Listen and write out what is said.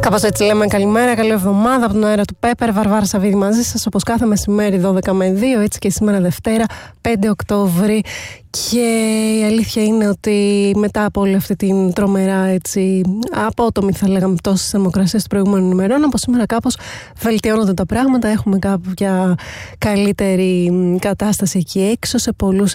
Κάπως έτσι λέμε καλημέρα, καλή εβδομάδα από τον αέρα του Πέπερ. Βαρβάρα Σαββίδη μαζί σας, όπως κάθε μεσημέρι 12 με 2, έτσι και σήμερα Δευτέρα 5 Οκτώβρη. Και η αλήθεια είναι ότι μετά από όλη αυτή την τρομερά έτσι απότομη θα λέγαμε πτώση της θερμοκρασίας των προηγούμενων ημερών, από σήμερα κάπως βελτιώνονται τα πράγματα, έχουμε κάποια καλύτερη κατάσταση εκεί έξω σε πολλούς